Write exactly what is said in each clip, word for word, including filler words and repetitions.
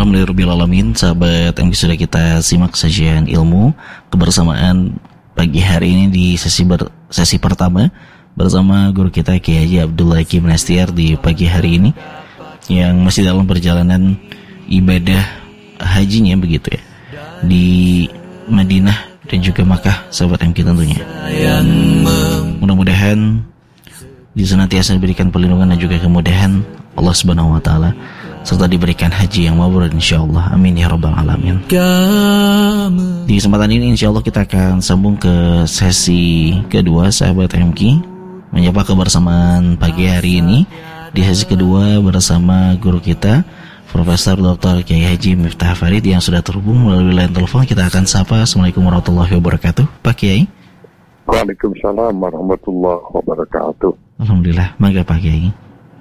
Alhamdulillahirrabbilalamin. Sahabat M K sudah kita simak sajian ilmu kebersamaan pagi hari ini di sesi ber, sesi pertama bersama guru kita Kiai Haji Abdullah Hakim Nastiar di pagi hari ini yang masih dalam perjalanan ibadah hajinya begitu ya di Madinah dan juga Makkah, sahabat M K tentunya. Mudah-mudahan disenantiasa diberikan perlindungan dan juga kemudahan Allah Subhanahu wa taala serta diberikan haji yang mabrur insyaallah. Amin ya rabbal alamin. Di kesempatan ini insyaallah kita akan sambung ke sesi kedua, sahabat M K, menyapa kebersamaan pagi hari ini di sesi kedua bersama guru kita Profesor Doktor Kiai Haji Miftah Farid yang sudah terhubung melalui line telepon. Kita akan sapa. Assalamualaikum warahmatullahi wabarakatuh, Pak Kiai. Waalaikumsalam warahmatullahi wabarakatuh. Alhamdulillah, mangga Pak Kiai.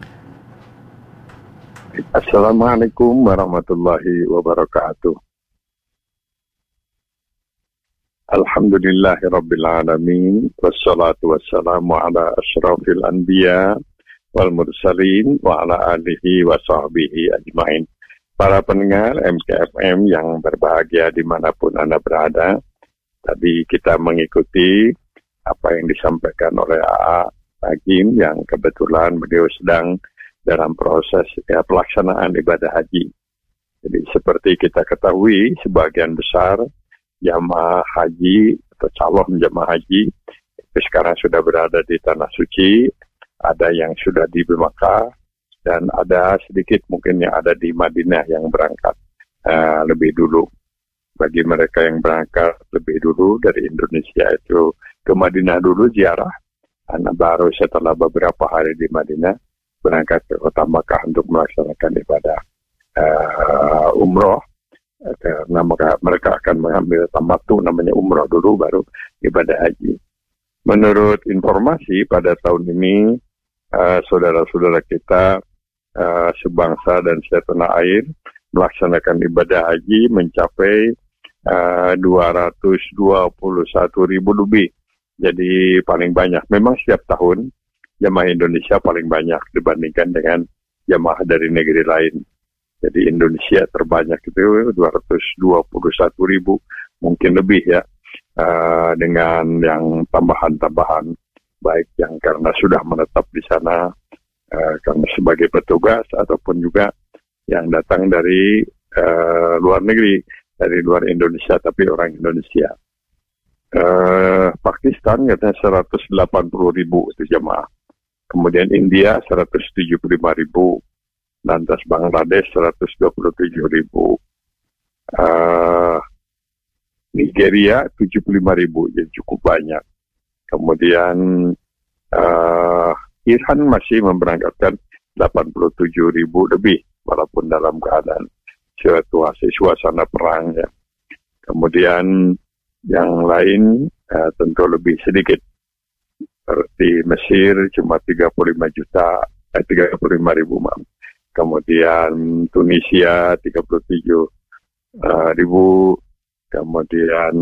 Assalamualaikum warahmatullahi wabarakatuh. Alhamdulillahi rabbil alamin, wassalatu wassalamu ala asyrafil anbiya wal mursalin wa ala alihi wa sahbihi ajmain. Para pendengar M K F M yang berbahagia dimanapun Anda berada, tadi kita mengikuti apa yang disampaikan oleh A A Hakim yang kebetulan beliau sedang dalam proses ya, pelaksanaan ibadah haji. Jadi seperti kita ketahui, sebagian besar jamaah haji atau calon jamaah haji itu sekarang sudah berada di Tanah Suci, ada yang sudah di Makkah, dan ada sedikit mungkin yang ada di Madinah yang berangkat uh, lebih dulu. Bagi mereka yang berangkat lebih dulu dari Indonesia itu ke Madinah dulu ziarah, anak baru setelah beberapa hari di Madinah berangkat ke kota Makkah untuk melaksanakan ibadah uh, umroh, uh, karena mereka, mereka akan mengambil tamattu namanya umroh dulu baru ibadah haji. Menurut informasi pada tahun ini uh, saudara-saudara kita uh, sebangsa dan setanah air melaksanakan ibadah haji mencapai uh, dua ratus dua puluh satu ribu lebih. Jadi paling banyak. Memang setiap tahun jamaah Indonesia paling banyak dibandingkan dengan jamaah dari negeri lain. Jadi Indonesia terbanyak itu dua ratus dua puluh satu ribu, mungkin lebih ya, uh, dengan yang tambahan-tambahan, baik yang karena sudah menetap di sana, uh, karena sebagai petugas, ataupun juga yang datang dari uh, luar negeri, dari luar Indonesia, tapi orang Indonesia. Uh, Pakistan katanya seratus delapan puluh ribu itu jamaah. Kemudian India seratus tujuh puluh lima ribu, lantas Bangladesh seratus dua puluh tujuh ribu, uh, Nigeria tujuh puluh lima ribu, jadi cukup banyak. Kemudian uh, Iran masih memberangkatkan delapan puluh tujuh ribu lebih, walaupun dalam keadaan situasi suasana perang ya. Kemudian yang lain uh, tentu lebih sedikit. Seperti Mesir cuma tiga puluh lima juta, eh, tiga puluh lima ribu maaf. Kemudian Tunisia tiga puluh tujuh ribu, kemudian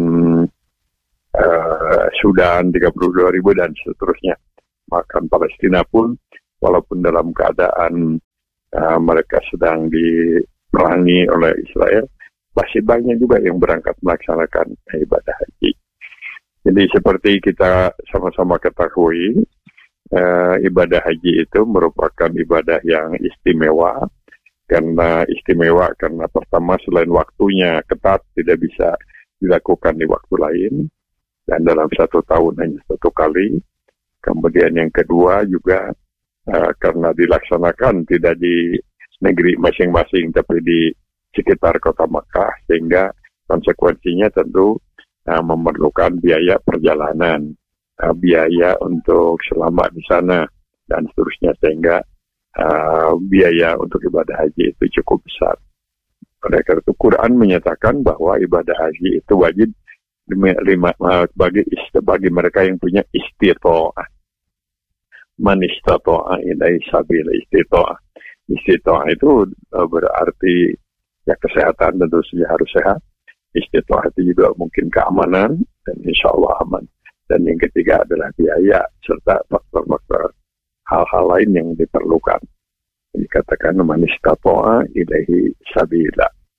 uh, Sudan tiga puluh dua ribu dan seterusnya. Bahkan Palestina pun walaupun dalam keadaan uh, mereka sedang diperangi oleh Israel, masih banyak juga yang berangkat melaksanakan ibadah haji. Jadi seperti kita sama-sama ketahui, uh, ibadah haji itu merupakan ibadah yang istimewa. Karena istimewa karena pertama selain waktunya ketat, tidak bisa dilakukan di waktu lain. Dan dalam satu tahun hanya satu kali. Kemudian yang kedua juga uh, karena dilaksanakan tidak di negeri masing-masing, tapi di sekitar kota Makkah. Sehingga konsekuensinya tentu Uh, memerlukan biaya perjalanan, uh, biaya untuk selamat di sana, dan seterusnya, sehingga uh, biaya untuk ibadah haji itu cukup besar. Oleh karena itu Quran menyatakan bahwa ibadah haji itu wajib lima, lima, uh, bagi, bagi mereka yang punya istita'ah. Man istata'a ilaihi sabila istita'ah. Istita'ah itu uh, berarti ya kesehatan, tentu saja harus sehat. Istita'ah itu juga mungkin keamanan, dan insya Allah aman. Dan yang ketiga adalah biaya, serta faktor-faktor hal-hal lain yang diperlukan. Dikatakan man istata'a ilaihi sabila.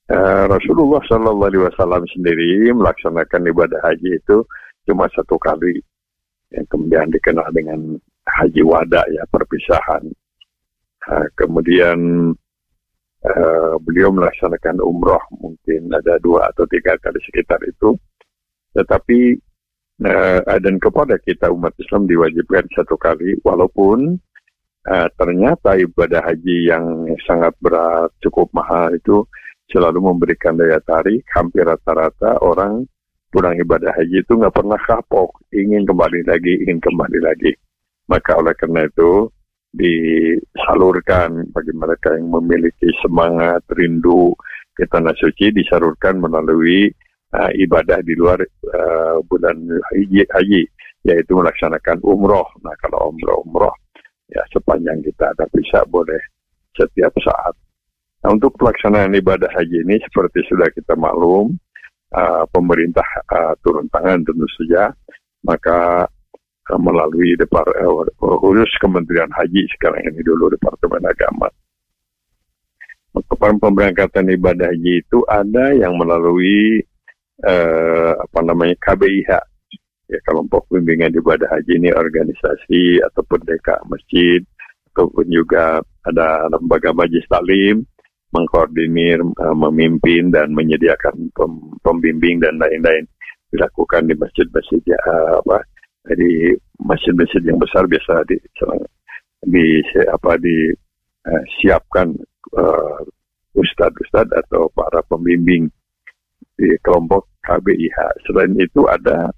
uh, Rasulullah Shallallahu Alaihi Wasallam sendiri melaksanakan ibadah haji itu cuma satu kali, yang kemudian dikenal dengan haji wada, ya, perpisahan. Uh, kemudian uh, beliau melaksanakan umroh mungkin ada dua atau tiga kali sekitar itu, tetapi uh, dan kepada kita umat Islam diwajibkan satu kali, walaupun uh, ternyata ibadah haji yang sangat berat, cukup mahal itu selalu memberikan daya tarik. Hampir rata-rata orang pulang ibadah haji itu nggak pernah kapok, ingin kembali lagi, ingin kembali lagi. Maka oleh karena itu disalurkan bagi mereka yang memiliki semangat, rindu ke tanah suci, disalurkan melalui uh, ibadah di luar uh, bulan haji, haji, yaitu melaksanakan umroh. Nah, kalau umroh-umroh, ya sepanjang kita ada bisa, boleh setiap saat. Nah, untuk pelaksanaan ibadah haji ini seperti sudah kita maklum, uh, pemerintah uh, turun tangan tentu saja, maka uh, melalui depar, uh, urus Kementerian Haji sekarang ini dulu Departemen Agama. Maka pemberangkatan ibadah haji itu ada yang melalui uh, apa namanya K B I H, ya, kelompok bimbingan ibadah haji ini organisasi ataupun D K masjid, ataupun juga ada lembaga majelis taklim mengkoordinir, uh, memimpin dan menyediakan pem, pembimbing dan lain-lain, dilakukan di masjid-masjid, uh, apa di masjid-masjid yang besar biasa di di apa di uh, siapkan uh, ustadz-ustadz atau para pembimbing di kelompok K B I H. Selain itu ada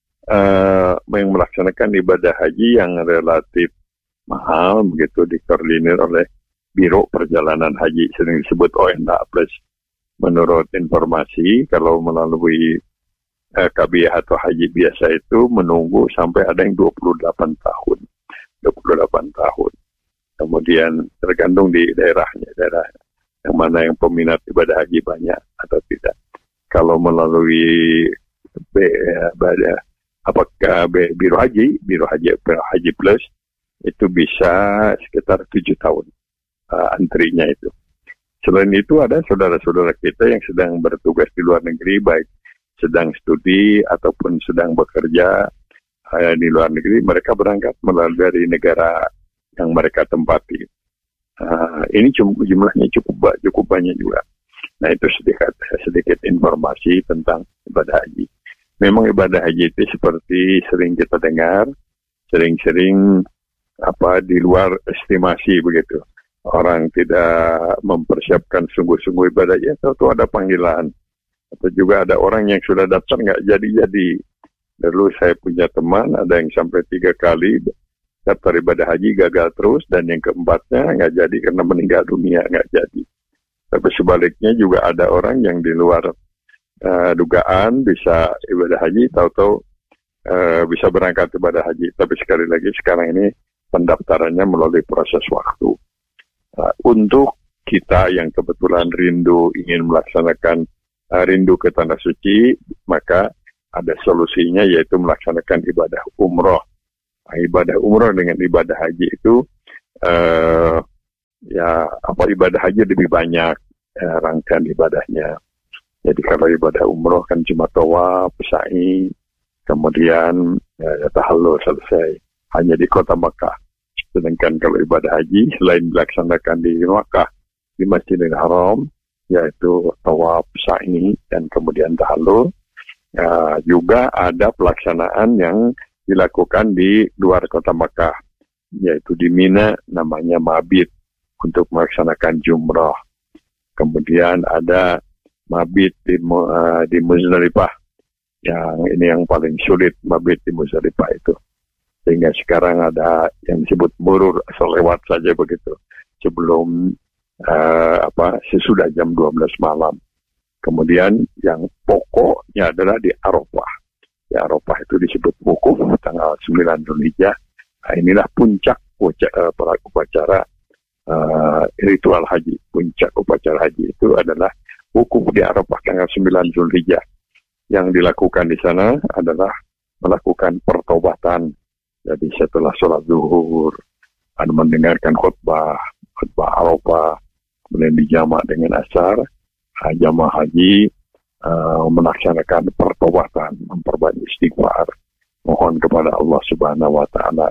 uh, yang melaksanakan ibadah haji yang relatif mahal, begitu, dikoordinir oleh Biro Perjalanan Haji, sering disebut O N H plus. Menurut informasi, kalau melalui eh, K B I H atau haji biasa itu menunggu sampai ada yang dua puluh delapan tahun. dua puluh delapan tahun. Kemudian tergantung di daerahnya, daerah yang mana yang peminat ibadah haji banyak atau tidak. Kalau melalui B, eh, apakah B, Biro Haji, Biro Haji, Biro Haji Plus, itu bisa sekitar tujuh tahun. Uh, antrinya itu. Selain itu ada saudara-saudara kita yang sedang bertugas di luar negeri, baik sedang studi ataupun sedang bekerja uh, di luar negeri, mereka berangkat melalui dari negara yang mereka tempati. Uh, ini jumlahnya cukup cukup banyak juga. Nah, itu sedikit sedikit informasi tentang ibadah haji. Memang ibadah haji itu seperti sering kita dengar, sering-sering apa di luar estimasi begitu. Orang tidak mempersiapkan sungguh-sungguh ibadah, ya tentu ada panggilan. Atau juga ada orang yang sudah daftar nggak jadi-jadi. Dulu saya punya teman, ada yang sampai tiga kali daftar ibadah haji gagal terus, dan yang keempatnya nggak jadi karena meninggal dunia, nggak jadi. Tapi sebaliknya juga ada orang yang di luar uh, dugaan bisa ibadah haji, tahu-tahu uh, bisa berangkat ibadah haji. Tapi sekali lagi sekarang ini pendaftarannya melalui proses waktu. Uh, untuk kita yang kebetulan rindu ingin melaksanakan uh, rindu ke tanah suci, maka ada solusinya, yaitu melaksanakan ibadah umroh. Nah, ibadah umroh dengan ibadah haji itu uh, ya apa ibadah haji lebih banyak uh, rangkaian ibadahnya. Jadi kalau ibadah umroh kan cuma tawaf, sa'i, kemudian uh, tahallul selesai hanya di kota Makkah. Sedangkan kalau ibadah haji selain dilaksanakan di Makkah, di Masjidil Haram, yaitu tawaf, sa'i, dan kemudian tahallul, uh, juga ada pelaksanaan yang dilakukan di luar kota Makkah, yaitu di Mina, namanya mabit, untuk melaksanakan jumrah. Kemudian ada mabit di, uh, di Muzdalifah, yang ini yang paling sulit, mabit di Muzdalifah itu. Sehingga sekarang ada yang disebut murur, asal lewat saja begitu, sebelum uh, apa sesudah jam dua belas malam. Kemudian yang pokoknya adalah di Arafah. Di Arafah itu disebut wukuf tanggal sembilan Dzulhijjah. Nah, inilah puncak upacara, upacara uh, ritual haji. Puncak upacara haji itu adalah wukuf di Arafah tanggal sembilan Dzulhijjah. Yang dilakukan di sana adalah melakukan pertobatan. Jadi setelah sholat zuhur, ada mendengarkan khutbah, khutbah Arafah, kemudian dijamak dengan asar, uh, jamaah haji uh, melaksanakan pertobatan, memperbanyak istighfar, mohon kepada Allah Subhanahu wa Ta'ala.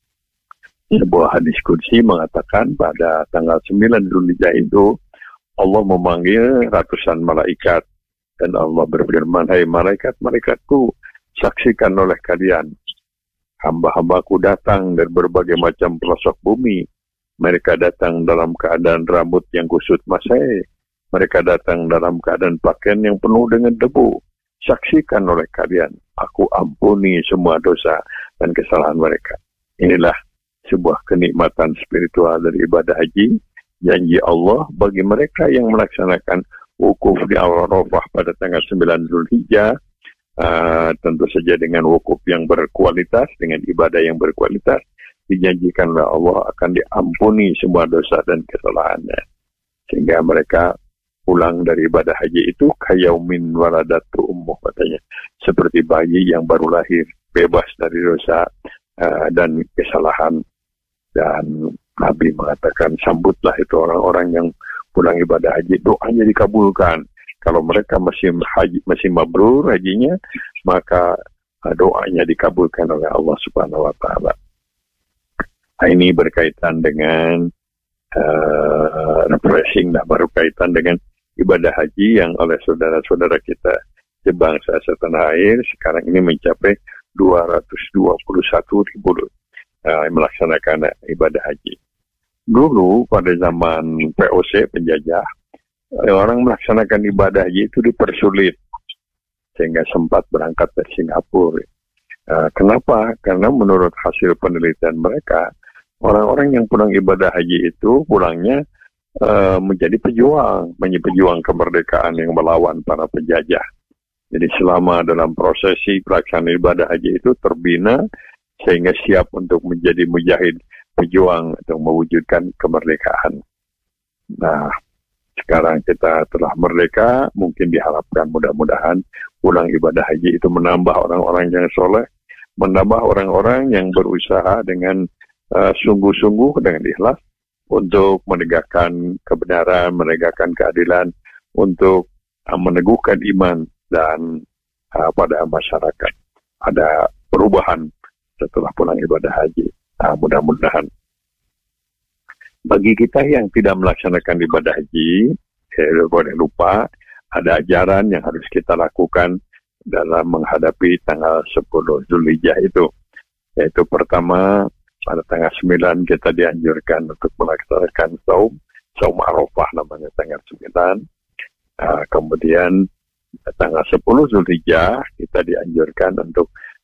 Sebuah hadis qudsi mengatakan pada tanggal sembilan Dzulhijjah itu Allah memanggil ratusan malaikat dan Allah berfirman, "Hai malaikat, malaikatku, saksikan oleh kalian hamba-hambaku datang dari berbagai macam pelosok bumi. Mereka datang dalam keadaan rambut yang kusut masai. Mereka datang dalam keadaan pakaian yang penuh dengan debu. Saksikan oleh kalian, aku ampuni semua dosa dan kesalahan mereka." Inilah sebuah kenikmatan spiritual dari ibadah haji, janji Allah bagi mereka yang melaksanakan wukuf di Arafah pada tanggal sembilan Dzulhijjah, uh, tentu saja dengan wukuf yang berkualitas, dengan ibadah yang berkualitas, dijanjikan oleh Allah akan diampuni semua dosa dan kesalahannya. Sehingga mereka pulang dari ibadah haji itu kayaumin waladatu ummuh, katanya, seperti bayi yang baru lahir, bebas dari dosa uh, dan kesalahan. Dan Nabi mengatakan, sambutlah itu orang-orang yang pulang ibadah haji, doanya dikabulkan. Kalau mereka masih haji, masih mabrur hajinya, maka doanya dikabulkan oleh Allah Subhanahu wa Ta'ala. Nah, ini berkaitan dengan uh, refreshing, nah, berkaitan dengan ibadah haji yang oleh saudara-saudara kita sebangsa setanah air sekarang ini mencapai dua ratus dua puluh satu ribu uh, melaksanakan ibadah haji. Dulu pada zaman P O C penjajah, orang melaksanakan ibadah haji itu dipersulit sehingga sempat berangkat dari Singapura. Uh, kenapa? Karena menurut hasil penelitian mereka, orang-orang yang pulang ibadah haji itu pulangnya uh, menjadi pejuang, menjadi pejuang kemerdekaan yang melawan para penjajah. Jadi selama dalam prosesi pelaksanaan ibadah haji itu terbina sehingga siap untuk menjadi mujahid, pejuang untuk mewujudkan kemerdekaan. Nah, sekarang kita telah merdeka, mungkin diharapkan mudah-mudahan pulang ibadah haji itu menambah orang-orang yang soleh, menambah orang-orang yang berusaha dengan uh, sungguh-sungguh, dengan ikhlas untuk menegakkan kebenaran, menegakkan keadilan, untuk uh, meneguhkan iman dan uh, pada masyarakat. Ada perubahan setelah pulang ibadah haji. Nah, mudah-mudahan. Bagi kita yang tidak melaksanakan ibadah haji, eh, boleh lupa, ada ajaran yang harus kita lakukan dalam menghadapi tanggal sepuluh Dzulhijjah itu. Yaitu pertama, pada tanggal sembilan kita dianjurkan untuk melaksanakan saum, saum Arafah namanya tanggal sembilan. Uh, kemudian tanggal sepuluh Dzulhijjah kita dianjurkan untuk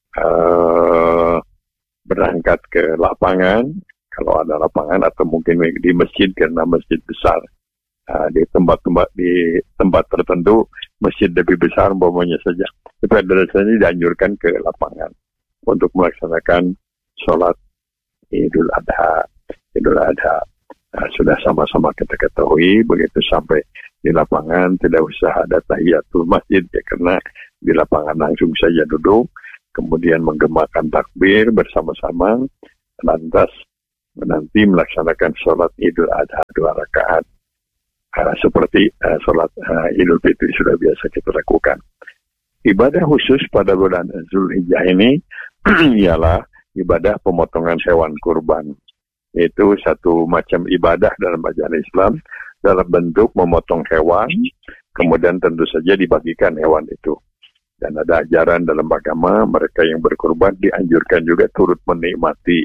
uh, berangkat ke lapangan, kalau ada lapangan, atau mungkin di masjid karena masjid besar. Uh, di tempat-tempat di tempat tertentu masjid lebih besar umpamanya saja. Tapi pada dasarnya dianjurkan ke lapangan untuk melaksanakan sholat Idul Adha. Idul Adha uh, sudah sama-sama kita ketahui, begitu sampai di lapangan tidak usah ada tahiyatul masjid ya, karena di lapangan langsung saja duduk, kemudian menggemakan takbir bersama-sama, lantas nanti melaksanakan sholat Idul Adha dua rakaat. Uh, seperti uh, sholat uh, Idul Fitri sudah biasa kita lakukan. Ibadah khusus pada bulan Dzulhijjah ini ialah ibadah pemotongan hewan kurban. Itu satu macam ibadah dalam ajaran Islam, dalam bentuk memotong hewan, kemudian tentu saja dibagikan hewan itu. Dan ada ajaran dalam agama, mereka yang berkurban dianjurkan juga turut menikmati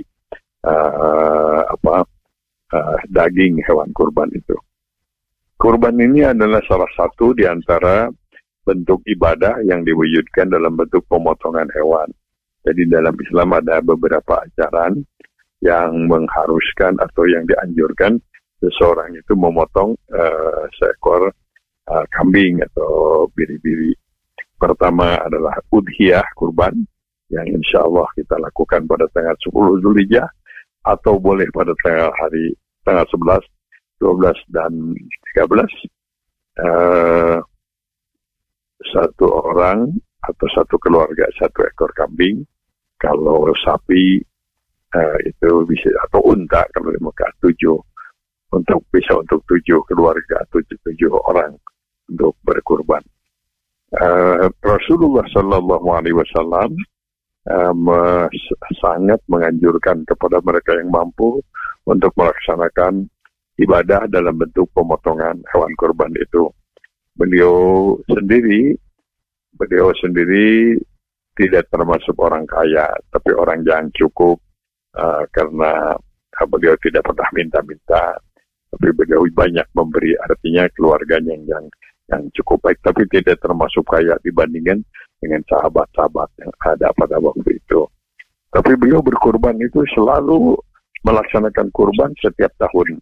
uh, apa uh, daging hewan kurban itu. Kurban ini adalah salah satu di antara bentuk ibadah yang diwujudkan dalam bentuk pemotongan hewan. Jadi dalam Islam ada beberapa ajaran yang mengharuskan atau yang dianjurkan seseorang itu memotong uh, seekor uh, kambing atau biri-biri. Pertama adalah udhiyah kurban, yang insya Allah kita lakukan pada tanggal sepuluh Dzulhijjah, atau boleh pada tanggal hari tanggal sebelas, dua belas, dan tiga belas. Uh, satu orang atau satu keluarga satu ekor kambing. Kalau sapi uh, itu bisa, atau unta kalau di Mekah tujuh, untuk bisa untuk tujuh keluarga, tujuh tujuh orang untuk berkurban. Uh, Rasulullah Sallallahu Alaihi Wasallam uh, me- sangat menganjurkan kepada mereka yang mampu untuk melaksanakan ibadah dalam bentuk pemotongan hewan kurban itu. Beliau sendiri, beliau sendiri tidak termasuk orang kaya, tapi orang yang cukup uh, karena uh, beliau tidak pernah minta-minta, tapi beliau banyak memberi, artinya keluarganya yang, yang yang cukup baik, tapi tidak termasuk kaya dibandingkan dengan sahabat-sahabat yang ada pada waktu itu. Tapi beliau berkurban itu selalu melaksanakan kurban setiap tahun.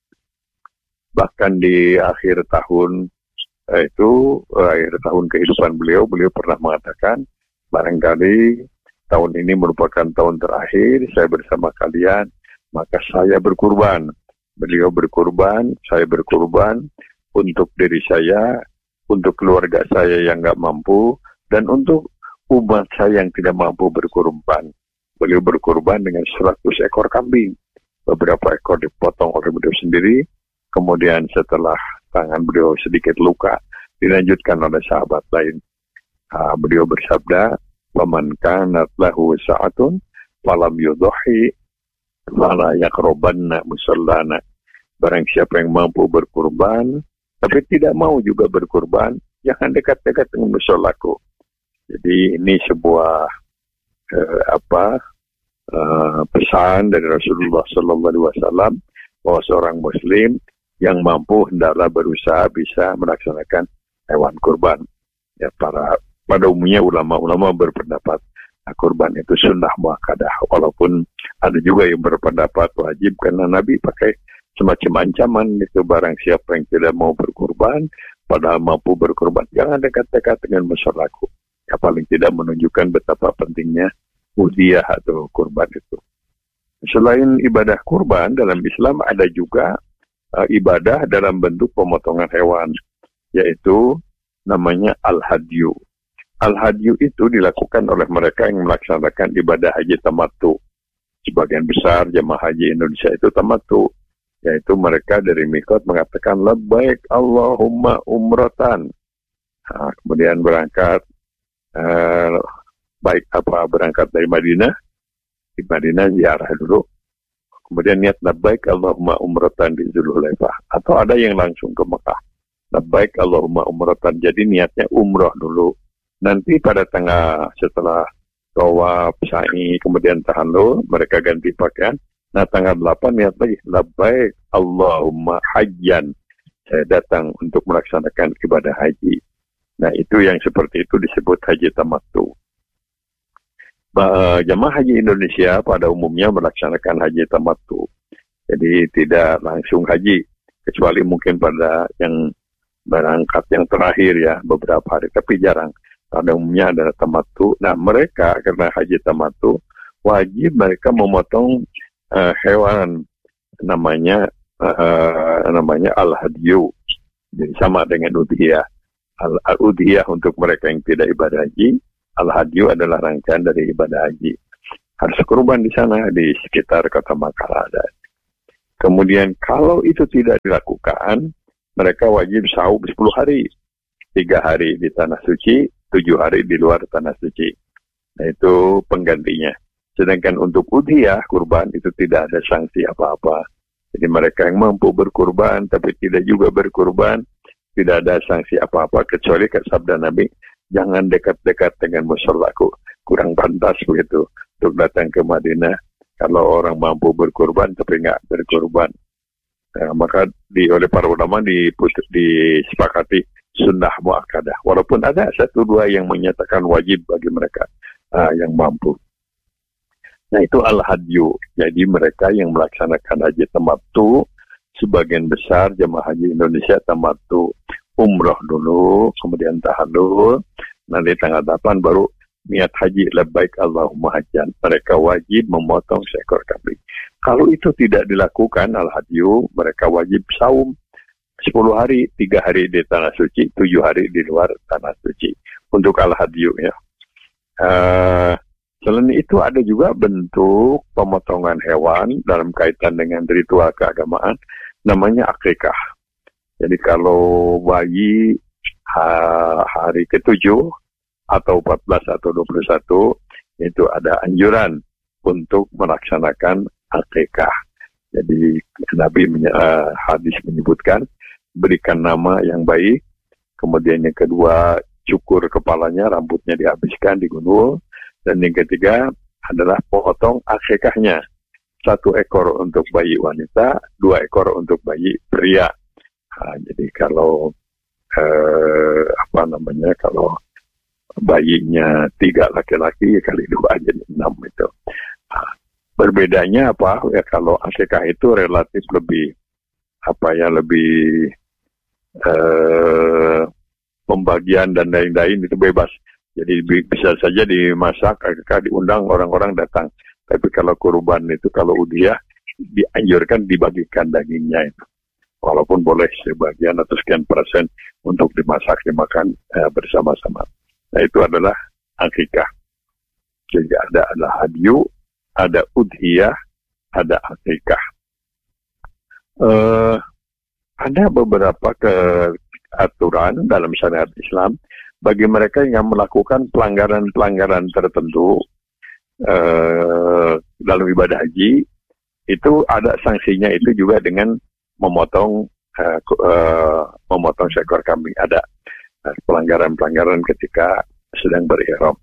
Bahkan di akhir tahun eh, itu, eh, akhir tahun kehidupan beliau, beliau pernah mengatakan, barangkali tahun ini merupakan tahun terakhir saya bersama kalian, maka saya berkurban. Beliau berkurban, saya berkurban, untuk diri saya, untuk keluarga saya yang nggak mampu, dan untuk umat saya yang tidak mampu berkurban. Beliau berkurban dengan seratus ekor kambing. Beberapa ekor dipotong oleh beliau sendiri, kemudian setelah tangan beliau sedikit luka, dilanjutkan oleh sahabat lain. Ha, beliau bersabda, "Faman kanat lahu sa'atun, falam yudhi, fala yaqrabanna musallana." Barang siapa yang mampu berkurban, tapi tidak mau juga berkurban, jangan dekat-dekat dengan musolaku. Jadi ini sebuah eh, apa eh, pesan dari Rasulullah Sallallahu Alaihi Wasallam bahwa seorang Muslim yang mampu hendaklah berusaha bisa melaksanakan hewan kurban. Ya, para pada umumnya ulama-ulama berpendapat nah, kurban itu sunnah muakkadah, walaupun ada juga yang berpendapat wajib karena Nabi pakai semacam ancaman itu, barang siapa yang tidak mau berkurban padahal mampu berkurban, jangan dekat-dekat dengan musolaku. Ya, paling tidak menunjukkan betapa pentingnya udhiyah atau kurban itu. Selain ibadah kurban dalam Islam ada juga uh, ibadah dalam bentuk pemotongan hewan, yaitu namanya al-hadyu. Al-hadyu itu dilakukan oleh mereka yang melaksanakan ibadah haji tamattu. Sebagian besar jemaah haji Indonesia itu tamattu, yaitu mereka dari mikot mengatakan labbaik Allahumma umratan. Nah, kemudian berangkat eh, baik apa berangkat dari Madinah, di Madinah ziarah dulu, kemudian niat labbaik Allahumma umratan di Dzulhulaifah, atau ada yang langsung ke Mekah labbaik Allahumma umratan, jadi niatnya umroh dulu, nanti pada tengah setelah tawaf, sa'i, kemudian tahallul mereka ganti pakaian. Nah, tanggal delapan niat lagi, labbaik Allahumma hajjan, saya datang untuk melaksanakan ibadah haji. Nah, itu yang seperti itu disebut haji tamattu. Jamaah haji Indonesia pada umumnya melaksanakan haji tamattu. Jadi tidak langsung haji, kecuali mungkin pada yang berangkat yang terakhir ya, beberapa hari, tapi jarang. Pada umumnya adalah tamattu. Nah, mereka karena haji tamattu, wajib mereka memotong Uh, hewan namanya uh, namanya al-hadyu, jadi sama dengan udhiyah. Al-udhiyah untuk mereka yang tidak ibadah haji, al-hadyu adalah rangkaian dari ibadah haji. Harus kurban di sana di sekitar kota Makkah ada. Kemudian kalau itu tidak dilakukan, mereka wajib saum sepuluh hari, tiga hari di tanah suci, tujuh hari di luar tanah suci. Nah, itu penggantinya. Sedangkan untuk udhiyah, kurban, itu tidak ada sanksi apa-apa. Jadi mereka yang mampu berkurban, tapi tidak juga berkurban, tidak ada sanksi apa-apa, kecuali kata sabda Nabi, jangan dekat-dekat dengan musolaku. Kurang pantas begitu, untuk datang ke Madinah, kalau orang mampu berkurban, tapi nggak berkurban. Nah, maka di, oleh para ulama diputus, disepakati sunnah muakkadah. Walaupun ada satu dua yang menyatakan wajib bagi mereka uh, yang mampu. Nah, itu al-hadyu. Jadi mereka yang melaksanakan haji tamattu, sebagian besar jemaah haji Indonesia tamattu, umroh dulu, kemudian tahallul, nanti tanggal delapan baru niat haji labbaik Allahumma hajjan. Mereka wajib memotong seekor kambing. Kalau itu tidak dilakukan al-hadyu, mereka wajib saum sepuluh hari, tiga hari di tanah suci, tujuh hari di luar tanah suci. Untuk al-hadyu ya. Uh, Selain itu ada juga bentuk pemotongan hewan dalam kaitan dengan ritual keagamaan, namanya akikah. Jadi kalau bayi uh, hari ketujuh atau empat belas atau dua puluh satu itu ada anjuran untuk melaksanakan akikah. Jadi Nabi uh, hadis menyebutkan berikan nama yang baik, kemudian yang kedua cukur kepalanya, rambutnya dihabiskan, digundul, dan yang ketiga adalah potong akikahnya. Satu ekor untuk bayi wanita, dua ekor untuk bayi pria. Nah, jadi kalau eh, apa namanya kalau bayinya tiga laki-laki kali dua jadi enam itu. Nah, berbedanya apa? Ya kalau akikah itu relatif lebih apa ya lebih eh, pembagian dan lain-lain itu bebas. Jadi bisa saja dimasak, akikah diundang orang-orang datang. Tapi kalau kurban itu, kalau udhiyah, dianjurkan dibagikan dagingnya itu. Walaupun boleh sebagian atau sekian persen untuk dimasak, dimakan eh, bersama-sama. Nah itu adalah akikah. Jadi ada ada hadyu, ada udhiyah, ada akikah. Eh, ada beberapa keaturan dalam syariat Islam bagi mereka yang melakukan pelanggaran-pelanggaran tertentu. Uh, dalam ibadah haji itu ada sanksinya itu juga dengan memotong uh, uh, memotong seekor kambing. Ada uh, pelanggaran-pelanggaran ketika sedang berihram.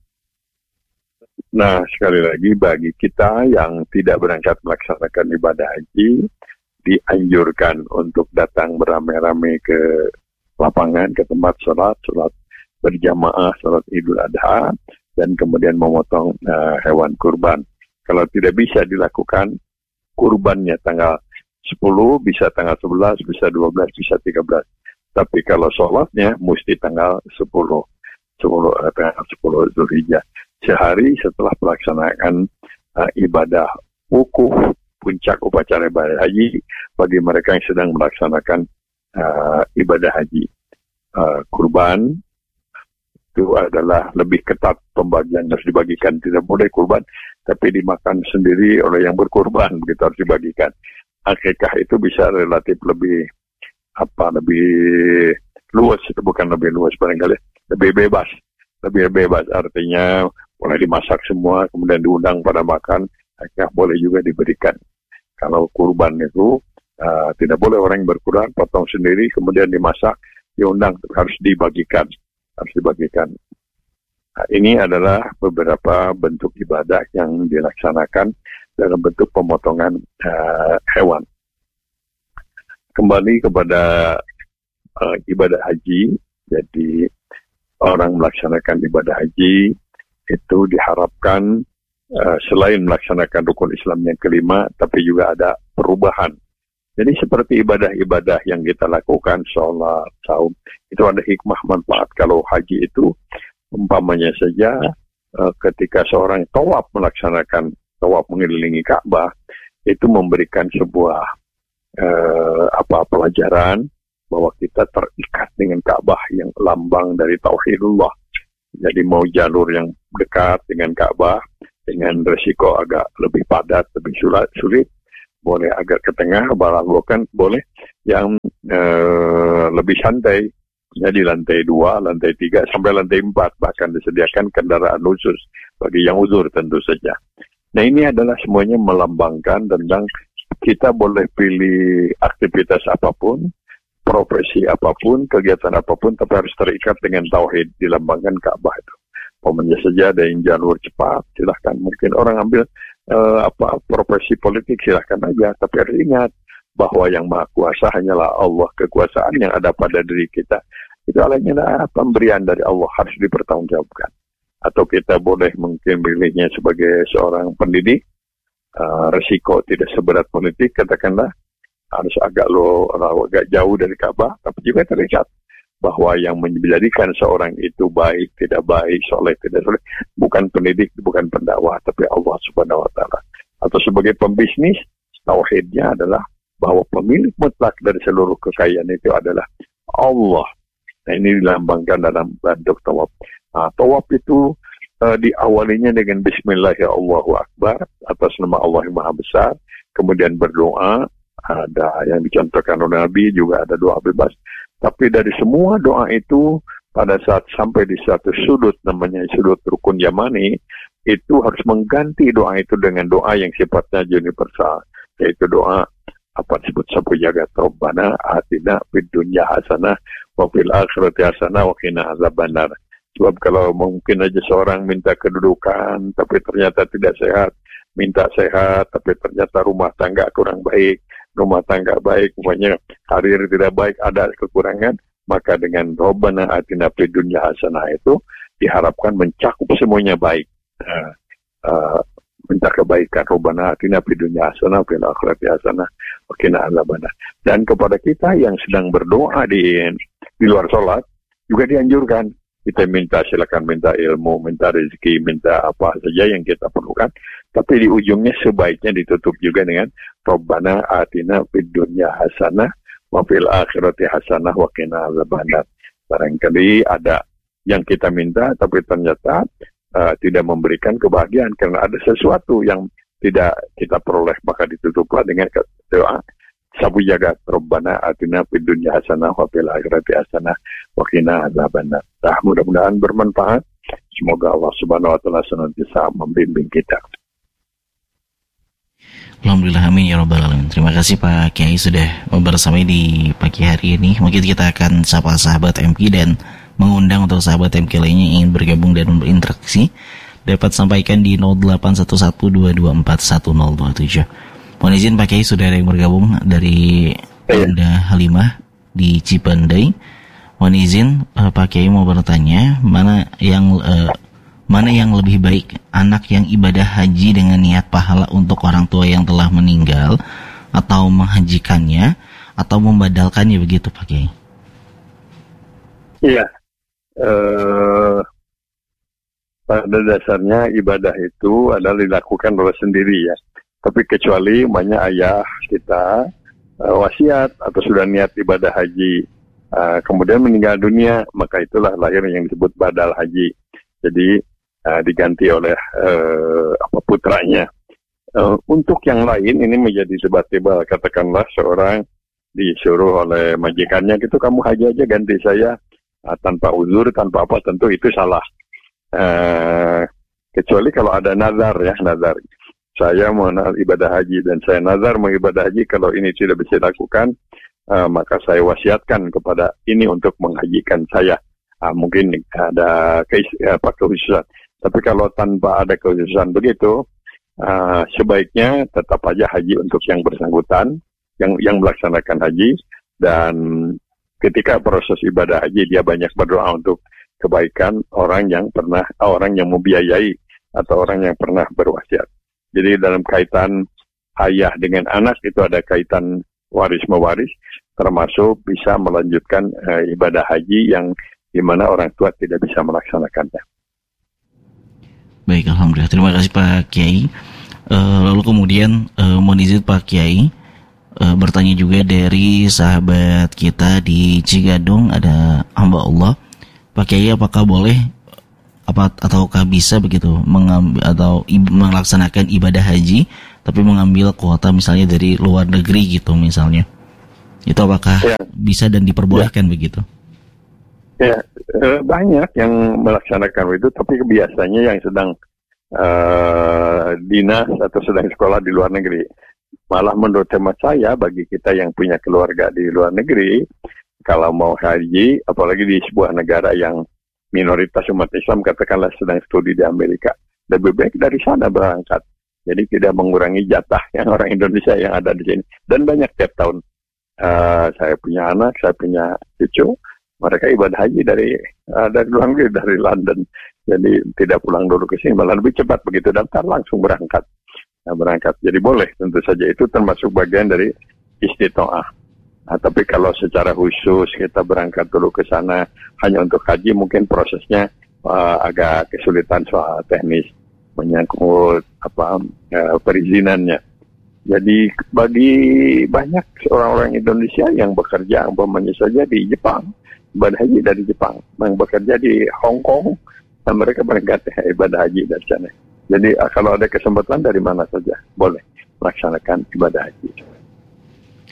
Nah sekali lagi bagi kita yang tidak berangkat melaksanakan ibadah haji dianjurkan untuk datang beramai-ramai ke lapangan, ke tempat sholat, sholat berjamaah, sholat Idul Adha, dan kemudian memotong uh, hewan kurban. Kalau tidak bisa dilakukan kurbannya tanggal sepuluh, bisa tanggal sebelas, bisa dua belas, bisa tiga belas. Tapi kalau sholatnya mesti tanggal sepuluh, sepuluh uh, tanggal sepuluh Zulhijjah. Sehari setelah pelaksanaan uh, ibadah wukuf, puncak upacara ibadah haji bagi mereka yang sedang melaksanakan uh, ibadah haji. Uh, kurban itu adalah lebih ketat pembagian, harus dibagikan, tidak boleh kurban tapi dimakan sendiri oleh yang berkurban, begitu harus dibagikan. Akikah itu bisa relatif lebih apa lebih luas, itu bukan lebih luas barangkali, lebih bebas, lebih bebas artinya boleh dimasak semua kemudian diundang pada makan, akikah boleh juga diberikan. Kalau kurban itu uh, tidak boleh orang yang berkurban potong sendiri kemudian dimasak diundang, harus dibagikan. harus dibagikan. Nah, ini adalah beberapa bentuk ibadah yang dilaksanakan dalam bentuk pemotongan uh, hewan. Kembali kepada uh, ibadah haji, jadi orang melaksanakan ibadah haji itu diharapkan uh, selain melaksanakan rukun Islam yang kelima, tapi juga ada perubahan. Jadi seperti ibadah-ibadah yang kita lakukan, sholat, saum, itu ada hikmah manfaat. Kalau haji itu, umpamanya saja uh, ketika seorang tawaf melaksanakan tawaf mengelilingi Ka'bah, itu memberikan sebuah uh, apa pelajaran bahwa kita terikat dengan Ka'bah yang lambang dari Tauhidullah. Jadi mau jalur yang dekat dengan Ka'bah, dengan resiko agak lebih padat, lebih sulit, boleh agak ke tengah, bahkan boleh yang uh, lebih santai, jadi lantai dua, lantai tiga, sampai lantai empat, bahkan disediakan kendaraan khusus bagi yang uzur tentu saja. Nah ini adalah semuanya melambangkan tentang kita boleh pilih aktivitas apapun, profesi apapun, kegiatan apapun, tapi harus terikat dengan tauhid, dilambangkan Ka'bah itu. Pokoknya saja ada yang jalur cepat, silahkan. Mungkin orang ambil Uh, apa profesi politik silahkan aja, tapi harus ingat bahwa yang maha kuasa hanyalah Allah. Kekuasaan yang ada pada diri kita itu adalah pemberian dari Allah, harus dipertanggungjawabkan. Atau kita boleh mungkin pilihnya sebagai seorang pendidik, uh, resiko tidak seberat politik, katakanlah harus agak lo agak jauh dari Ka'bah, tapi juga terikat bahwa yang menjadikan seorang itu baik, tidak baik, soleh, tidak soleh, bukan pendidik, bukan pendakwah, tapi Allah Subhanahu Wa Taala. Atau sebagai pembisnis, tauhidnya adalah bahwa pemilik mutlak dari seluruh kekayaan itu adalah Allah. Nah ini dilambangkan dalam bentuk tawaf. Nah, tawaf itu uh, diawalinya dengan Bismillahirrahmanirrahim, atas nama Allah yang Maha Besar, kemudian berdoa, ada yang dicontohkan oleh Nabi, juga ada doa bebas. Tapi dari semua doa itu pada saat sampai di satu sudut, namanya sudut rukun yamani, itu harus mengganti doa itu dengan doa yang sifatnya universal, yaitu doa apa disebut sabu jagat Rabbana atina fid dunya hasanah wa fil akhirati hasanah wa qina azabannar. Sebab kalau mungkin aja seorang minta kedudukan tapi ternyata tidak sehat, minta sehat tapi ternyata rumah tangga kurang baik, rumah tangga baik, pokoknya karir tidak baik, ada kekurangan, maka dengan Rabbana atina fid dunya hasanah itu diharapkan mencakup semuanya baik. Uh, uh, minta kebaikan, Rabbana atina fid dunya hasanah fil akhirati hasanah wa qina azabannar. Dan kepada kita yang sedang berdoa di di luar sholat juga dianjurkan kita minta, silakan minta ilmu, minta rezeki, minta apa saja yang kita perlukan, tapi di ujungnya sebaiknya ditutup juga dengan Rabbana atina fid dunya hasanah wa fil akhirati hasanah wa qina azabannar. Barangkali ada yang kita minta tapi ternyata uh, tidak memberikan kebahagiaan karena ada sesuatu yang tidak kita peroleh, maka ditutuplah dengan doa sabu jagat Rabbana atina fid dunya hasanah wa fil akhirati hasanah wa qina azabannar. Nah, mudah-mudahan bermanfaat. Semoga Allah Subhanahu wa taala senantiasa membimbing kita. Alhamdulillah, amin ya rabbal alamin. Terima kasih Pak Kiai sudah bersama di pagi hari ini. Mungkin kita akan sapa sahabat M K dan mengundang untuk sahabat M K lainnya yang ingin bergabung dan berinteraksi, dapat sampaikan di nol delapan satu satu dua dua empat satu nol dua tujuh. Mohon izin Pak Kiai, sudah ada yang bergabung dari Bunda Halimah di Cipendei. Mohon izin uh, Pak Kiai mau bertanya, mana yang uh, mana yang lebih baik, anak yang ibadah haji dengan niat pahala untuk orang tua yang telah meninggal, atau menghajikannya, atau membadalkannya, begitu Pak Kiai? Iya, uh, pada dasarnya ibadah itu adalah dilakukan oleh sendiri ya. Tapi kecuali umpamanya ayah kita uh, wasiat atau sudah niat ibadah haji, uh, kemudian meninggal dunia, maka itulah lahir yang disebut badal haji. Jadi uh, diganti oleh uh, apa putranya. Uh, untuk yang lain ini menjadi debatable. Katakanlah seorang disuruh oleh majikannya gitu, kamu haji aja ganti saya uh, tanpa uzur, tanpa apa, tentu itu salah. Uh, kecuali kalau ada nazar ya, nazar. Saya mau ibadah haji dan saya nazar mau ibadah haji, kalau ini tidak bisa dilakukan, uh, maka saya wasiatkan kepada ini untuk menghajikan saya. Uh, mungkin ada keis- apa, kekhususan. Tapi kalau tanpa ada kekhususan begitu, uh, sebaiknya tetap aja haji untuk yang bersangkutan, yang yang melaksanakan haji. Dan ketika proses ibadah haji dia banyak berdoa untuk kebaikan orang yang pernah, orang yang membiayai atau orang yang pernah berwasiat. Jadi dalam kaitan ayah dengan anak itu ada kaitan waris-mewaris, termasuk bisa melanjutkan uh, ibadah haji yang di mana orang tua tidak bisa melaksanakannya. Baik, alhamdulillah. Terima kasih Pak Kiai. Uh, lalu kemudian uh, mohon izin Pak Kiai uh, bertanya juga dari sahabat kita di Cigadung, ada hamba Allah. Pak Kiai, apakah boleh apa ataukah bisa begitu mengambil atau i- melaksanakan ibadah haji tapi mengambil kuota misalnya dari luar negeri gitu misalnya, itu apakah ya bisa dan diperbolehkan ya begitu? Ya, banyak yang melaksanakan itu, tapi biasanya yang sedang uh, dinas atau sedang sekolah di luar negeri. Malah menurut hemat saya, bagi kita yang punya keluarga di luar negeri, kalau mau haji, apalagi di sebuah negara yang minoritas umat Islam, katakanlah sedang studi di Amerika, lebih baik dari sana berangkat. Jadi tidak mengurangi jatah yang orang Indonesia yang ada di sini. Dan banyak tiap tahun. Uh, saya punya anak, saya punya cucu, mereka ibadah haji dari uh, dari luar negeri, dari London. Jadi tidak pulang dulu ke sini, malah lebih cepat, begitu daftar langsung berangkat. Nah, berangkat. Jadi boleh, tentu saja itu termasuk bagian dari istitoah. Nah, tapi kalau secara khusus kita berangkat dulu ke sana hanya untuk haji, mungkin prosesnya uh, agak kesulitan soal teknis menyangkut apa uh, perizinannya. Jadi bagi banyak orang-orang Indonesia yang bekerja umpamanya saja di Jepang, ibadah haji dari Jepang, yang bekerja di Hong Kong, dan mereka berangkat ibadah haji dari sana. Jadi uh, kalau ada kesempatan dari mana saja boleh melaksanakan ibadah haji.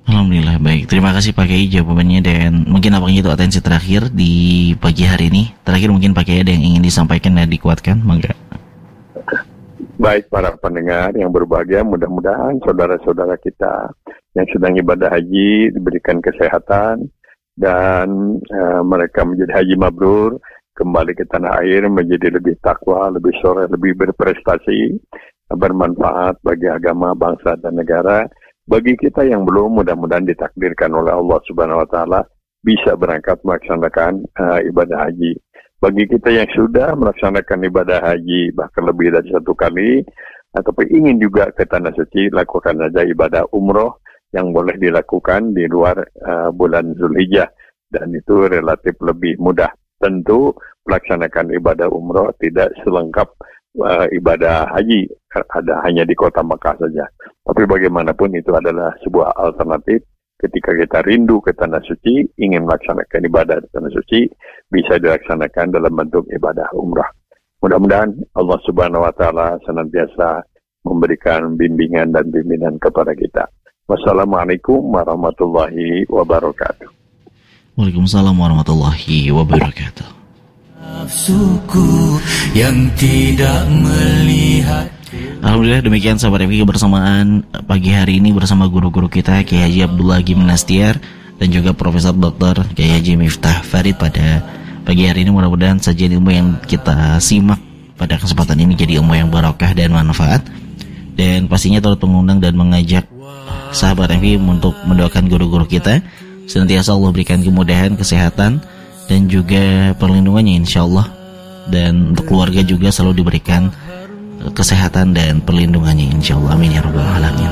Alhamdulillah, baik. Terima kasih Pak Kiai jawabannya, dan mungkin apakah itu atensi terakhir di pagi hari ini. Terakhir mungkin Pak Kiai ada yang ingin disampaikan dan dikuatkan, mangga. Baik para pendengar yang berbahagia, mudah-mudahan saudara-saudara kita yang sedang ibadah haji diberikan kesehatan dan uh, mereka menjadi haji mabrur, kembali ke tanah air menjadi lebih takwa, lebih soleh, lebih berprestasi, bermanfaat bagi agama, bangsa dan negara. Bagi kita yang belum, mudah-mudahan ditakdirkan oleh Allah Subhanahu wa taala bisa berangkat melaksanakan uh, ibadah haji. Bagi kita yang sudah melaksanakan ibadah haji bahkan lebih dari satu kali, ataupun ingin juga ke tanah suci, lakukan saja ibadah umroh yang boleh dilakukan di luar uh, bulan Zulhijjah, dan itu relatif lebih mudah. Tentu melaksanakan ibadah umroh tidak selengkap uh, ibadah haji, ada hanya di kota Makkah saja. Tapi bagaimanapun itu adalah sebuah alternatif. Ketika kita rindu ke tanah suci, ingin melaksanakan ibadah di tanah suci, bisa dilaksanakan dalam bentuk ibadah umrah. Mudah-mudahan Allah Subhanahu wa taala senantiasa memberikan bimbingan dan bimbingan kepada kita. Wassalamualaikum warahmatullahi wabarakatuh. Waalaikumsalam warahmatullahi wabarakatuh. Nafsuku yang tidak melihat. Alhamdulillah, demikian sahabat F K bersamaan pagi hari ini bersama guru-guru kita Kiai Haji Abdullah Hakim Nastiar dan juga Profesor Doktor Kiai Haji Miftah Farid pada pagi hari ini. Mudah-mudahan sajian ilmu yang kita simak pada kesempatan ini jadi ilmu yang barokah dan manfaat, dan pastinya turut mengundang dan mengajak sahabat F K untuk mendoakan guru-guru kita senantiasa Allah berikan kemudahan, kesehatan dan juga perlindungannya insyaallah, dan untuk keluarga juga selalu diberikan kesehatan dan perlindungannya insyaallah, amin ya rabbal alamin.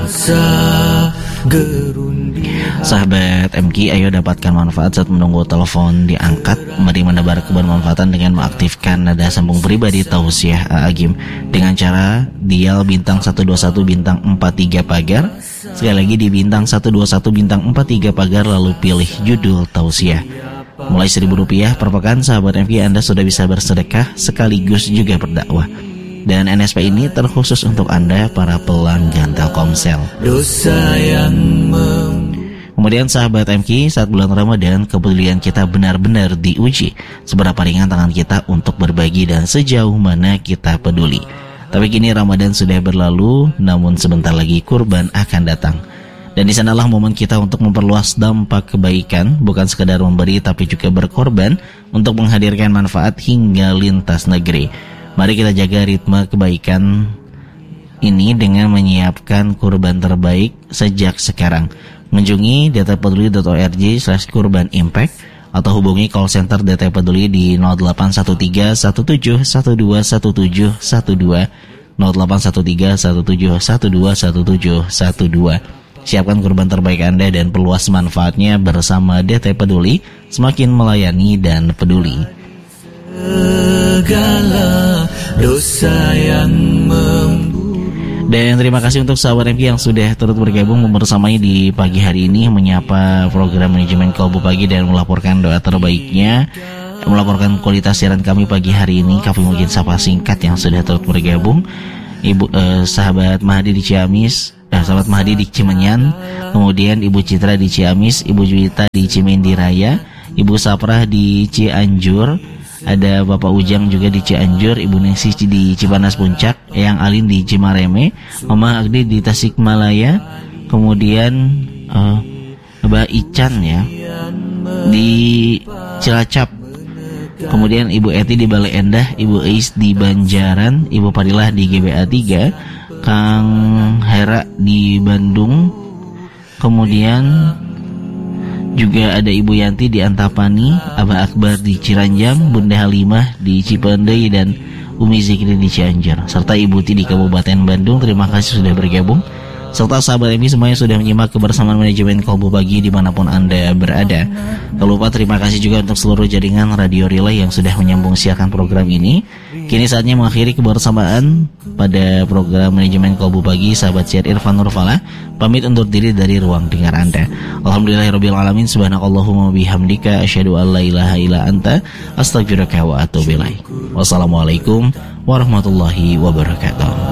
Sahabat M K, ayo dapatkan manfaat saat menunggu telepon diangkat. Mari menebar kebermanfaatan dengan mengaktifkan nada sambung pribadi tausiah Agim dengan cara dial bintang satu dua satu bintang empat tiga pagar. Sekali lagi di bintang satu dua satu bintang empat tiga pagar, lalu pilih judul tausiah. Mulai seribu rupiah per pekan, sahabat M K, Anda sudah bisa bersedekah sekaligus juga berdakwah. Dan N S P ini terkhusus untuk Anda para pelanggan Telkomsel. Dosa yang mem- Kemudian sahabat M K, saat bulan Ramadan kepedulian kita benar-benar diuji. Seberapa ringan tangan kita untuk berbagi dan sejauh mana kita peduli. Tapi kini Ramadan sudah berlalu, namun sebentar lagi kurban akan datang. Dan di sanalah momen kita untuk memperluas dampak kebaikan, bukan sekadar memberi tapi juga berkorban untuk menghadirkan manfaat hingga lintas negeri. Mari kita jaga ritme kebaikan ini dengan menyiapkan kurban terbaik sejak sekarang. Mengunjungi dtpeduli dot org slash kurban impact atau hubungi call center D T Peduli di nol delapan satu tiga satu tujuh satu dua satu tujuh satu dua nol delapan satu tiga satu tujuh satu dua satu tujuh satu dua. Siapkan kurban terbaik Anda dan perluas manfaatnya bersama D T Peduli, semakin melayani dan peduli. Segala dosa yang memburu. Dan terima kasih untuk sahabat M K yang sudah turut bergabung bersamanya di pagi hari ini, menyapa program manajemen Kolbu Pagi dan melaporkan doa terbaiknya, melaporkan kualitas siaran kami pagi hari ini. Kami mungkin sapa singkat yang sudah turut bergabung. Ibu eh, sahabat Mahdi di Ciamis, eh, sahabat Mahdi di Cimenyan, kemudian Ibu Citra di Ciamis, Ibu Juwita di Cimendi Raya, Ibu Saprah di Cianjur, ada Bapak Ujang juga di Cianjur, Ibu Ningsih di Cipanas Puncak, Eyang Alin di Cimareme, Mama Agdi di Tasikmalaya, kemudian uh, Mbak Ican ya di Cilacap, kemudian Ibu Eti di Bale Endah, Ibu Eis di Banjaran, Ibu Padilah di G B A tiga, Kang Hera di Bandung, kemudian juga ada Ibu Yanti di Antapani, Abah Akbar di Ciranjang, Bunda Halimah di Cipendei, dan Umi Zikri di Cianjur, serta Ibu Ti di Kabupaten Bandung. Terima kasih sudah bergabung. Serta sahabat M I semuanya sudah menyimak kebersamaan manajemen Kolbu Pagi dimanapun Anda berada. Tak lupa terima kasih juga untuk seluruh jaringan radio relay yang sudah menyambung siarkan program ini. Kini saatnya mengakhiri kebersamaan pada program manajemen Kolbu Pagi. Sahabat syair Irfan Nurfala pamit undur diri dari ruang dengar Anda. Alhamdulillahirabbil alamin, subhanakallahumma bihamdika asyhadu an la ilaha illa anta astaghfiruka wa atubu ilaik. Wassalamualaikum warahmatullahi wabarakatuh.